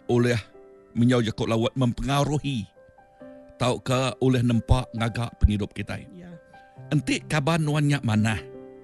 oleh menyau jakut lawat mempengaruhi tau ke oleh nampak ngagak penghidup kita. Ya. Entik kaban nuannya manah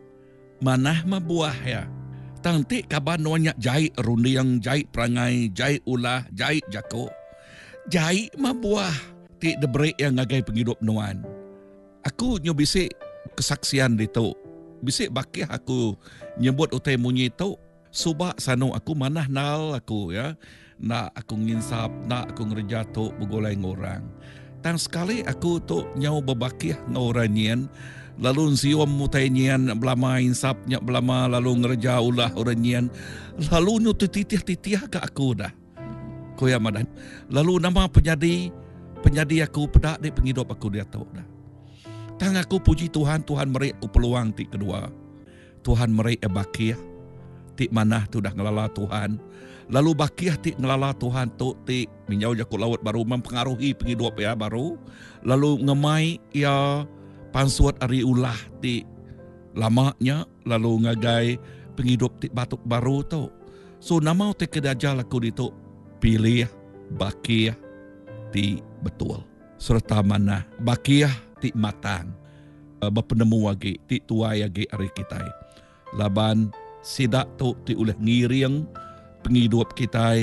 mabuah ya. Tantik kaban nuannya jahit rundiang, jahit perangai, jahit ulah, jahit jakut. Jahit mabuah ti debreak yang ngagai penghidup nuan. Aku nyobisik kesaksian itu. Bisik bakih aku nyebut utai munyi tu. Subak sanu aku manah nal aku ya. Nak aku nginsap, nak aku ngerja tu begolai ngorang. Tang sekali aku tu nyau berbakih ngoranian. Lalu siom mutaian belama insapnya belama lalu ngerja ulah oranian. Lalu nyu titih-titih ke aku dah. Koya madan. Lalu nama penyadi aku pedak di penghidup aku dia tahu dah. Tang aku puji Tuhan, Tuhan meri aku peluang ti kedua. Tuhan meri bakih ti manah tu dah ngelala Tuhan. Lalu bakih ti ngelala Tuhan tu ti menyau jakut laut baru mempengaruhi penghidup ya baru. Lalu ngemai ya pansuat ari ulah ti lamanya lalu ngagai penghidup ti batuk baru tu. So nama ti kedajal aku ditu pilih bakih ti betul. Serta manah bakih ti matang. Berpenemu lagi ti tuai lagi ari kita. Laban sidak tu ti oleh ngiring penghidup kita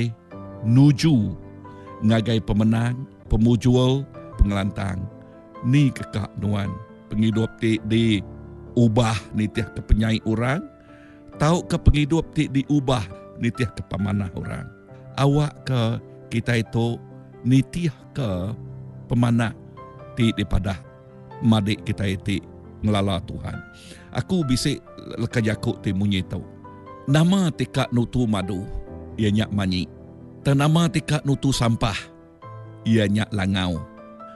nuju ngagai pemenang, pemujul, pengelantang. Ni kekak nuan penghidup ti diubah nitiah ke penyai orang, tau ke penghidup ti diubah nitiah ke pemanah orang. Awak ke kita itu nitiah ke pemanah ti daripada madik kita itu ngelala Tuhan. Aku bisik lekajakuk ti munyi tau. Nama tika nutu madu, ianya manyi. Nama tika nutu sampah, ianya langau.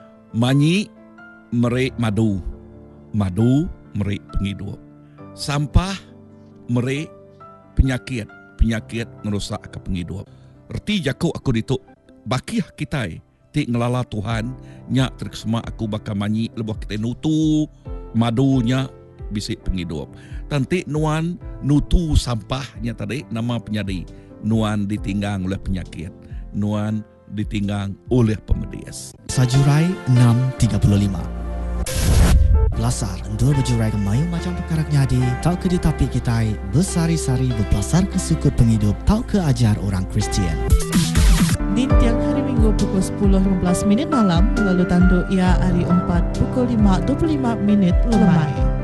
Manyi merik madu, madu merik penghidup. Sampah merik penyakit, penyakit merusak ke penghidup. Erti jakuk aku dituk bakih kita ti ngelala Tuhan nya terkesema aku bakal manyi lebuh kita nutu madunya bisik penghidup. Tantik nuan nutu sampahnya tadi nama penyadi. Nuan ditinggang oleh penyakit. Nuan ditinggang oleh pemedias. Sajurai 6.35 Belasar endul berjurai kemayu macam perkara nyadi. Tau ke di tapi kita bersari-sari berpelasar ke sukut penghidup. Tau ke ajar orang Kristian. Di tiang hari Minggu pukul 10.15 malam, lalu tanduk ia hari 4 pukul 5.25 lemai.